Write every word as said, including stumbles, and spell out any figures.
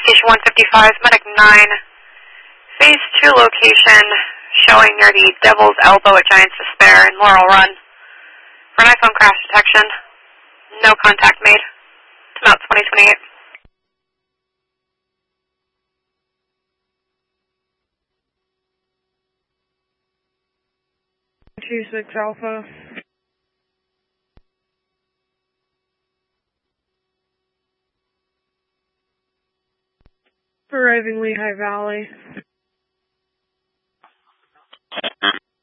Station one fifty-five, Medic nine, Phase two location showing near the Devil's Elbow at Giants Despair in Laurel Run. For an iPhone crash detection, no contact made. To Mount twenty twenty-eight. two six Alpha. Arriving Lehigh Valley.